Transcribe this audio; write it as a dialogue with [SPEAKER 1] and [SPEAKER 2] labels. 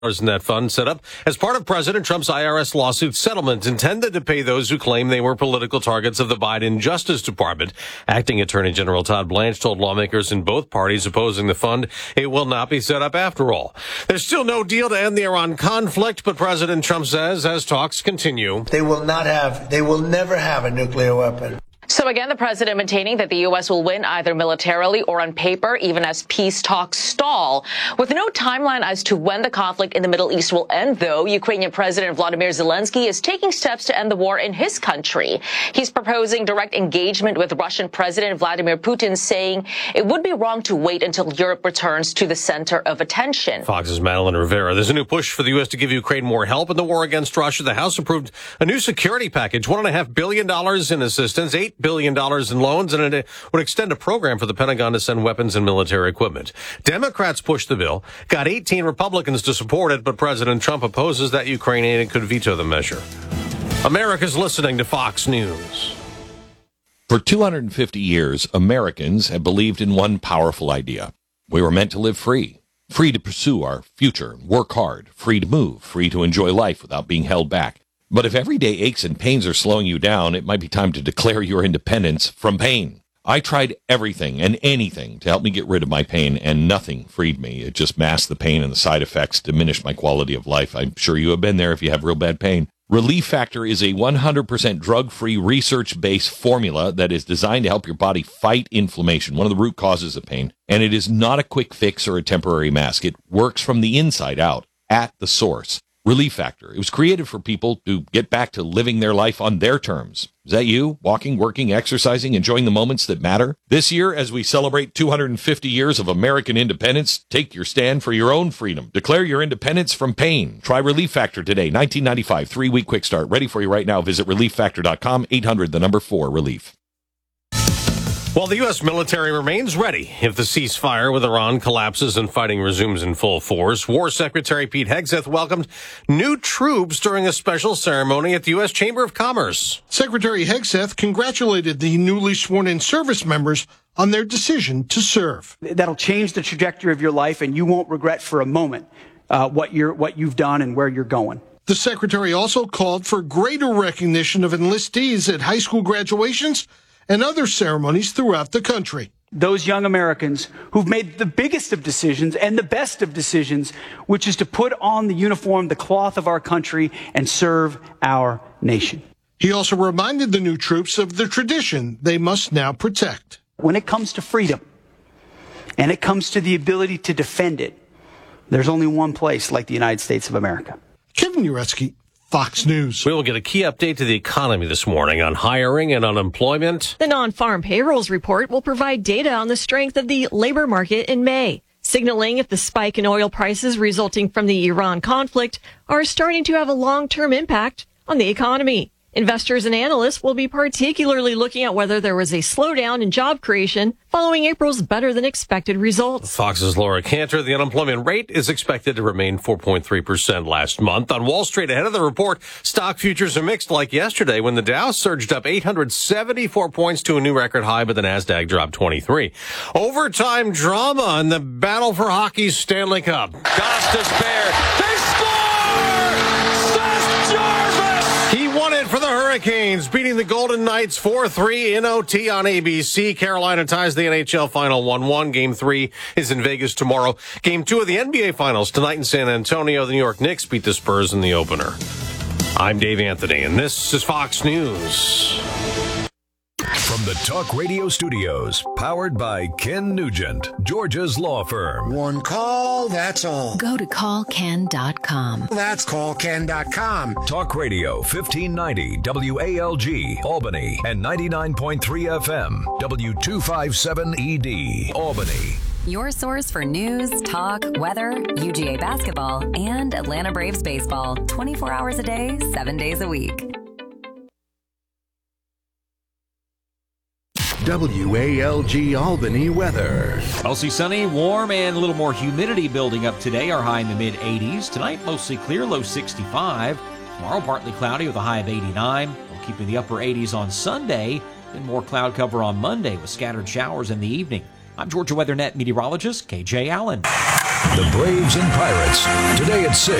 [SPEAKER 1] in that fund set up as part of President Trump's IRS lawsuit settlement intended to pay those who claim they were political targets of the Biden Justice Department. Acting Attorney General Todd Blanche told lawmakers in both parties opposing the fund it will not be set up after all. There's still no deal to end the Iran conflict, but President Trump says as talks continue,
[SPEAKER 2] they will never have a nuclear weapon.
[SPEAKER 3] So again, the president maintaining that the U.S. will win either militarily or on paper, even as peace talks stall. With no timeline as to when the conflict in the Middle East will end, though, Ukrainian President Vladimir Zelensky is taking steps to end the war in his country. He's proposing direct engagement with Russian President Vladimir Putin, saying it would be wrong to wait until Europe returns to the center of attention.
[SPEAKER 1] Fox's Madeline Rivera. There's a new push for the U.S. to give Ukraine more help in the war against Russia. The House approved a new security package, $1.5 billion in assistance, $8 billion in loans, and it would extend a program for the Pentagon to send weapons and military equipment. Democrats pushed the bill, got 18 Republicans to support it, but President Trump opposes that Ukrainian could veto the measure. America's listening to Fox News.
[SPEAKER 4] For 250 years, Americans have believed in one powerful idea. We were meant to live free. Free to pursue our future, work hard, free to move, free to enjoy life without being held back. But if everyday aches and pains are slowing you down, it might be time to declare your independence from pain. I tried everything and anything to help me get rid of my pain, and nothing freed me. It just masked the pain and the side effects, diminished my quality of life. I'm sure you have been there if you have real bad pain. Relief Factor is a 100% drug-free, research-based formula that is designed to help your body fight inflammation, one of the root causes of pain. And it is not a quick fix or a temporary mask. It works from the inside out, at the source. Relief Factor. It was created for people to get back to living their life on their terms. Is that you? Walking, working, exercising, enjoying the moments that matter? This year, as we celebrate 250 years of American independence, take your stand for your own freedom. Declare your independence from pain. Try Relief Factor today. 1995, 3-week quick start. Ready for you right now. Visit relieffactor.com, 800-4-RELIEF.
[SPEAKER 1] While the U.S. military remains ready if the ceasefire with Iran collapses and fighting resumes in full force, War Secretary Pete Hegseth welcomed new troops during a special ceremony at the U.S. Chamber of Commerce.
[SPEAKER 5] Secretary Hegseth congratulated the newly sworn-in service members on their decision to serve.
[SPEAKER 6] That'll change the trajectory of your life, and you won't regret for a moment what you've done and where you're going.
[SPEAKER 5] The secretary also called for greater recognition of enlistees at high school graduations and other ceremonies throughout the country.
[SPEAKER 6] Those young Americans who've made the biggest of decisions and the best of decisions, which is to put on the uniform, the cloth of our country, and serve our nation.
[SPEAKER 5] He also reminded the new troops of the tradition they must now protect.
[SPEAKER 6] When it comes to freedom, and it comes to the ability to defend it, there's only one place like the United States of America.
[SPEAKER 5] Kevin Uretsky, Fox News.
[SPEAKER 1] We will get a key update to the economy this morning on hiring and unemployment.
[SPEAKER 7] The non-farm payrolls report will provide data on the strength of the labor market in May, signaling if the spike in oil prices resulting from the Iran conflict are starting to have a long-term impact on the economy. Investors and analysts will be particularly looking at whether there was a slowdown in job creation following April's better-than-expected results.
[SPEAKER 1] Fox's Laura Cantor. The unemployment rate is expected to remain 4.3% last month. On Wall Street, ahead of the report, stock futures are mixed like yesterday when the Dow surged up 874 points to a new record high, but the Nasdaq dropped 23. Overtime drama in the battle for hockey's Stanley Cup.
[SPEAKER 8] Gostisbehere. They score! Seth Jarvis!
[SPEAKER 1] He won it for the Hurricanes, beating the Golden Knights 4-3 in OT on ABC. Carolina ties the NHL Final 1-1. Game 3 is in Vegas tomorrow. Game 2 of the NBA Finals tonight in San Antonio. The New York Knicks beat the Spurs in the opener. I'm Dave Anthony, and this is Fox News.
[SPEAKER 9] From the Talk Radio Studios, powered by Ken Nugent, Georgia's law firm.
[SPEAKER 2] One call, that's all.
[SPEAKER 10] Go to callken.com.
[SPEAKER 2] That's callken.com.
[SPEAKER 9] Talk Radio 1590 WALG, Albany, and 99.3 FM, W257ED, Albany.
[SPEAKER 10] Your source for news, talk, weather, UGA basketball, and Atlanta Braves baseball. 24 hours a day, 7 days a week.
[SPEAKER 11] WALG Albany weather.
[SPEAKER 12] Mostly sunny, warm, and a little more humidity building up today. Our high in the mid-80s. Tonight, mostly clear, low 65. Tomorrow, partly cloudy with a high of 89. We'll keep in the upper 80s on Sunday. Then more cloud cover on Monday with scattered showers in the evening. I'm Georgia WeatherNet meteorologist KJ Allen.
[SPEAKER 9] The Braves and Pirates, today at 6.